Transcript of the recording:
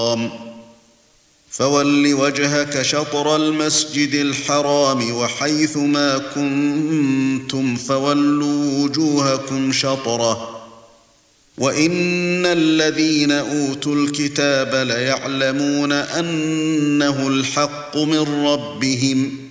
فول وجهك شطر المسجد الحرام وحيث ما كنتم فولوا وجوهكم شطره وإن الذين أوتوا الكتاب ليعلمون أنه الحق من ربهم